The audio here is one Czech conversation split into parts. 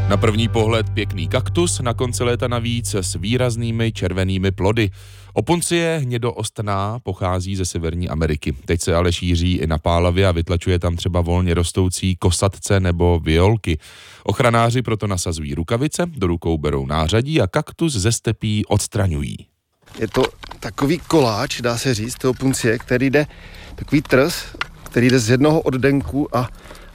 Na první pohled pěkný kaktus, na konci léta navíc s výraznými červenými plody. Opuncie hnědoostná pochází ze Severní Ameriky. Teď se ale šíří i na Pálavě a vytlačuje tam třeba volně rostoucí kosatce nebo violky. Ochranáři proto nasazují rukavice, do rukou berou nářadí a kaktus ze stepí odstraňují. Je to takový koláč, dá se říct, toho opuncie, který jde, takový trs, který jde z jednoho oddenku a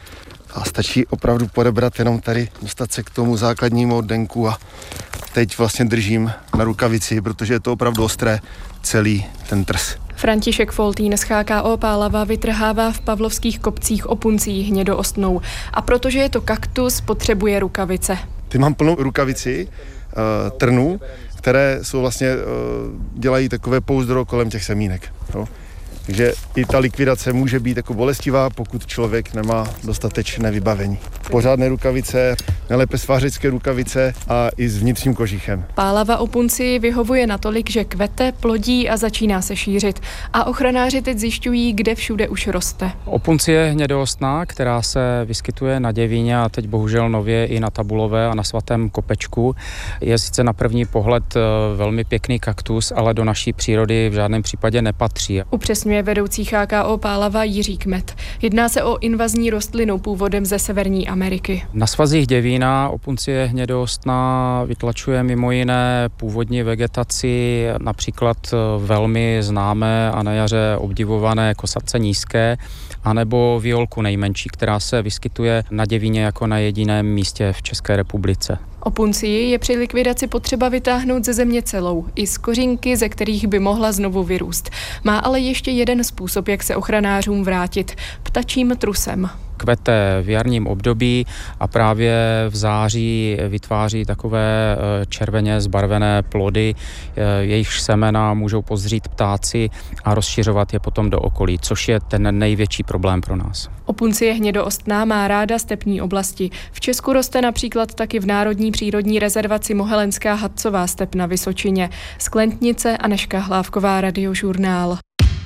stačí opravdu podebrat jenom tady, dostat se k tomu základnímu oddenku a teď vlastně držím na rukavici, protože je to opravdu ostré, celý ten trs. František Foltín z HKO Pálava vytrhává v Pavlovských kopcích opuncii hnědoostnou a protože je to kaktus, potřebuje rukavice. Ty mám plnou rukavici trnů, které jsou vlastně, dělají takové pouzdro kolem těch semínek. No. Takže i ta likvidace může být jako bolestivá, pokud člověk nemá dostatečné vybavení. Pořádné rukavice, nejlépe svářecké rukavice a i s vnitřním kožichem. Pálava opuncii vyhovuje natolik, že kvete, plodí a začíná se šířit. A ochranáři teď zjišťují, kde všude už roste. Opuncie hnědoostná, která se vyskytuje na Děvíně a teď bohužel nově i na Tabulové a na Svatém Kopečku, je sice na první pohled velmi pěkný kaktus, ale do naší přírody v žádném případě nepatří. Upřesňuje vedoucí HKO Pálava Jiří Kmet. Jedná se o invazní rostlinu původem ze Severní Ameriky. Na svazích Děvína opuncie hnědoostná vytlačuje mimo jiné původní vegetaci, například velmi známé a na jaře obdivované kosatce nízké, anebo violku nejmenší, která se vyskytuje na Děvíně jako na jediném místě v České republice. Opuncii je při likvidaci potřeba vytáhnout ze země celou, i z kořínky, ze kterých by mohla znovu vyrůst. Má ale ještě jeden způsob, jak se ochranářům vrátit – ptačím trusem. Kvete v jarním období a právě v září vytváří takové červeně zbarvené plody, jejichž semena můžou pozřít ptáci a rozšiřovat je potom do okolí, což je ten největší problém pro nás. Opuncie hnědoostná má ráda stepní oblasti. V Česku roste například taky v Národní přírodní rezervaci Mohelenská Hadcová step na Vysočině. Z Klentnice Anežka Hlávková, Radiožurnál.